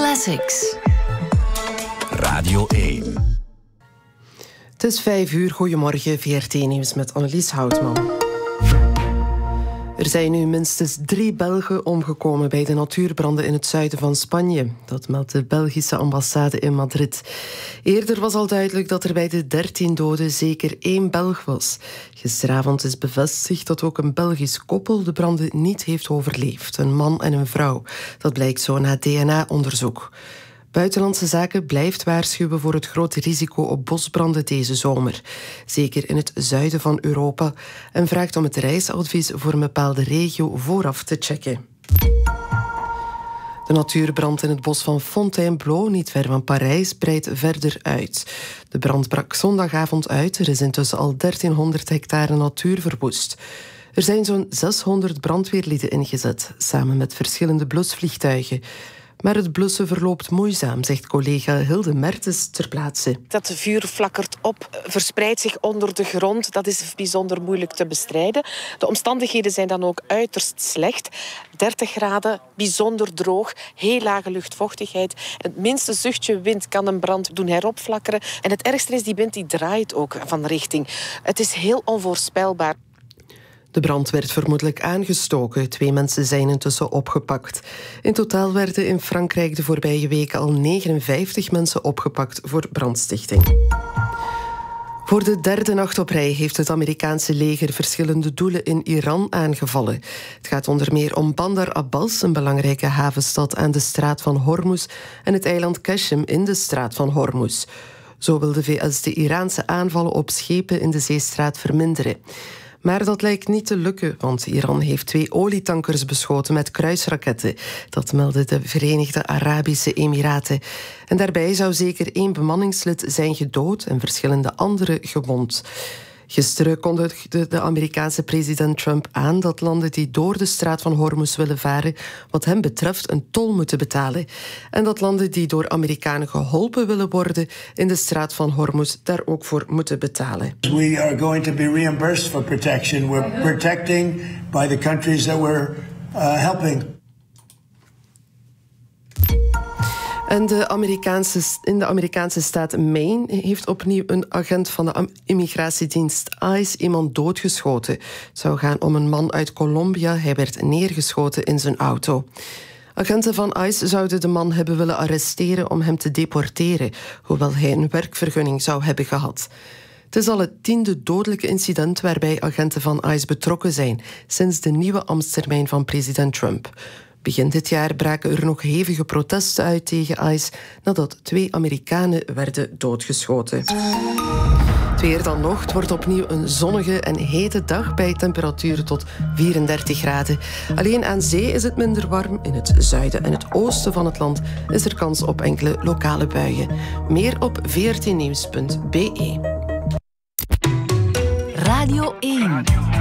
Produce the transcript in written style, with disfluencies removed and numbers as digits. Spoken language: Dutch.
Classics. Radio 1. Het is 5 uur. Goedemorgen, VRT-nieuws met Annelies Houtman. Er zijn nu minstens 3 Belgen omgekomen bij de natuurbranden in het zuiden van Spanje. Dat meldt de Belgische ambassade in Madrid. Eerder was al duidelijk dat er bij de 13 doden zeker 1 Belg was. Gisteravond is bevestigd dat ook een Belgisch koppel de branden niet heeft overleefd. Een man en een vrouw. Dat blijkt zo na DNA-onderzoek. Buitenlandse Zaken blijft waarschuwen voor het grote risico op bosbranden deze zomer. Zeker in het zuiden van Europa. En vraagt om het reisadvies voor een bepaalde regio vooraf te checken. De natuurbrand in het bos van Fontainebleau, niet ver van Parijs, breidt verder uit. De brand brak zondagavond uit. Er is intussen al 1300 hectare natuur verwoest. Er zijn zo'n 600 brandweerlieden ingezet, samen met verschillende blusvliegtuigen. Maar het blussen verloopt moeizaam, zegt collega Hilde Mertens ter plaatse. Dat vuur flakkert op, verspreidt zich onder de grond. Dat is bijzonder moeilijk te bestrijden. De omstandigheden zijn dan ook uiterst slecht. 30 graden, bijzonder droog, heel lage luchtvochtigheid. Het minste zuchtje wind kan een brand doen heropflakkeren. En het ergste is, die wind die draait ook van richting. Het is heel onvoorspelbaar. De brand werd vermoedelijk aangestoken. 2 mensen zijn intussen opgepakt. In totaal werden in Frankrijk de voorbije weken al 59 mensen opgepakt voor brandstichting. Voor de 3e nacht op rij heeft het Amerikaanse leger verschillende doelen in Iran aangevallen. Het gaat onder meer om Bandar Abbas, een belangrijke havenstad aan de straat van Hormuz, en het eiland Qashem in de straat van Hormuz. Zo wil de VS de Iraanse aanvallen op schepen in de zeestraat verminderen. Maar dat lijkt niet te lukken, want Iran heeft 2 olietankers beschoten met kruisraketten. Dat meldden de Verenigde Arabische Emiraten. En daarbij zou zeker 1 bemanningslid zijn gedood en verschillende anderen gewond. Gisteren kondigde de Amerikaanse president Trump aan dat landen die door de straat van Hormuz willen varen, wat hem betreft een tol moeten betalen. En dat landen die door Amerikanen geholpen willen worden in de straat van Hormuz daar ook voor moeten betalen. We are going to be reimbursed for protection. We're protecting by the countries that we're helping. En in de Amerikaanse staat Maine heeft opnieuw een agent van de immigratiedienst ICE iemand doodgeschoten. Het zou gaan om een man uit Colombia. Hij werd neergeschoten in zijn auto. Agenten van ICE zouden de man hebben willen arresteren om hem te deporteren, hoewel hij een werkvergunning zou hebben gehad. Het is al het 10e dodelijke incident waarbij agenten van ICE betrokken zijn sinds de nieuwe ambtstermijn van president Trump. Begin dit jaar braken er nog hevige protesten uit tegen ICE nadat 2 Amerikanen werden doodgeschoten. Het weer dan nog. Het wordt opnieuw een zonnige en hete dag bij temperaturen tot 34 graden. Alleen aan zee is het minder warm. In het zuiden en het oosten van het land is er kans op enkele lokale buien. Meer op vrtnieuws.be. Radio 1.